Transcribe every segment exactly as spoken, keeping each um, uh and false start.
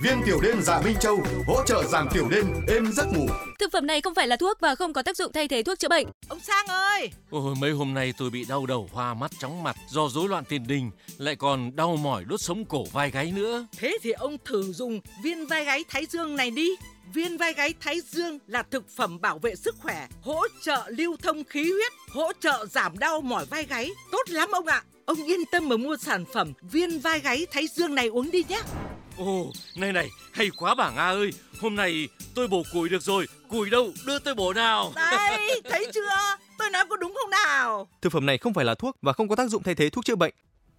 Viên tiểu đêm Dạ Minh Châu hỗ trợ giảm tiểu đêm, êm giấc ngủ. Thực phẩm này không phải là thuốc và không có tác dụng thay thế thuốc chữa bệnh. Ông Sang ơi! Ôi, mấy hôm nay tôi bị đau đầu, hoa mắt, chóng mặt do rối loạn tiền đình, lại còn đau mỏi đốt sống cổ vai gáy nữa. Thế thì ông thử dùng viên vai gáy Thái Dương này đi. Viên vai gáy Thái Dương là thực phẩm bảo vệ sức khỏe, hỗ trợ lưu thông khí huyết, hỗ trợ giảm đau mỏi vai gáy. Tốt lắm ông ạ! Ông yên tâm mà mua sản phẩm viên vai gáy Thái Dương này uống đi nhé. Ồ, này này, hay quá bà Nga ơi. Hôm nay tôi bổ củi được rồi. Củi đâu, đưa tôi bổ nào. Đây, thấy chưa? Tôi nói có đúng không nào? Thực phẩm này không phải là thuốc và không có tác dụng thay thế thuốc chữa bệnh.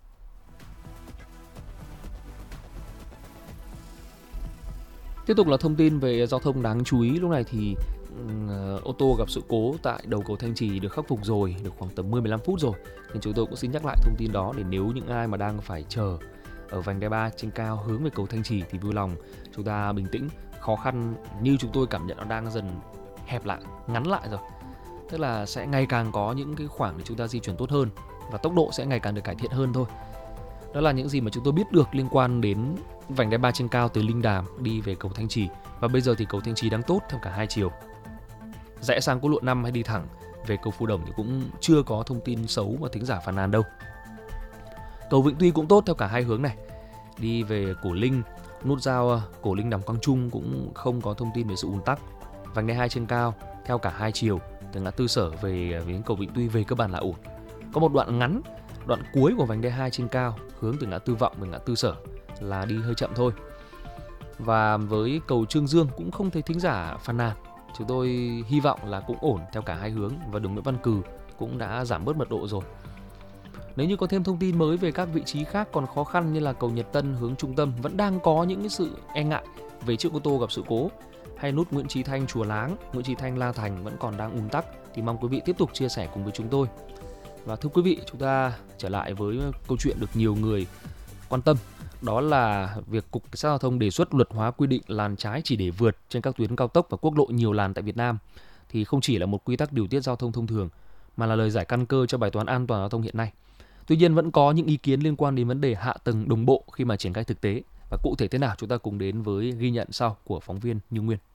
Tiếp tục là thông tin về giao thông đáng chú ý. Lúc này thì uh, ô tô gặp sự cố tại đầu cầu Thanh Trì được khắc phục rồi, được khoảng tầm mười đến mười lăm phút rồi. Nên chúng tôi cũng xin nhắc lại thông tin đó để nếu những ai mà đang phải chờ ở vành đai ba trên cao hướng về cầu Thanh Trì thì vui lòng chúng ta bình tĩnh. Khó khăn như chúng tôi cảm nhận nó đang dần hẹp lại, ngắn lại rồi. Tức là sẽ ngày càng có những cái khoảng để chúng ta di chuyển tốt hơn và tốc độ sẽ ngày càng được cải thiện hơn thôi. Đó là những gì mà chúng tôi biết được liên quan đến vành đai ba trên cao từ Linh Đàm đi về cầu Thanh Trì. Và bây giờ thì cầu Thanh Trì đang tốt theo cả hai chiều. Rẽ sang quốc lộ năm hay đi thẳng về cầu Phú Đồng thì cũng chưa có thông tin xấu mà thính giả phàn nàn đâu. Cầu Vĩnh Tuy cũng tốt theo cả hai hướng này. Đi về Cổ Linh, nút giao Cổ Linh Đàm Quang Trung cũng không có thông tin về sự ùn tắc. Vành đai hai trên cao theo cả hai chiều từ ngã tư Sở về đến cầu Vĩnh Tuy về cơ bản là ổn. Có một đoạn ngắn, đoạn cuối của vành đai hai trên cao hướng từ ngã tư Vọng về ngã tư Sở là đi hơi chậm thôi. Và với cầu Trương Dương cũng không thấy thính giả phàn nàn. Chúng tôi hy vọng là cũng ổn theo cả hai hướng và đường Nguyễn Văn Cừ cũng đã giảm bớt mật độ rồi. Nếu như có thêm thông tin mới về các vị trí khác còn khó khăn như là cầu Nhật Tân hướng trung tâm vẫn đang có những cái sự e ngại về chiếc ô tô gặp sự cố, hay nút Nguyễn Chí Thanh Chùa Láng, Nguyễn Chí Thanh La Thành vẫn còn đang ùn tắc thì mong quý vị tiếp tục chia sẻ cùng với chúng tôi. Và thưa quý vị, chúng ta trở lại với câu chuyện được nhiều người quan tâm, đó là việc Cục Cảnh sát Giao thông đề xuất luật hóa quy định làn trái chỉ để vượt trên các tuyến cao tốc và quốc lộ nhiều làn tại Việt Nam thì không chỉ là một quy tắc điều tiết giao thông thông thường mà là lời giải căn cơ cho bài toán an toàn giao thông hiện nay. Tuy nhiên vẫn có những ý kiến liên quan đến vấn đề hạ tầng đồng bộ khi mà triển khai thực tế, và cụ thể thế nào chúng ta cùng đến với ghi nhận sau của phóng viên Như Nguyên.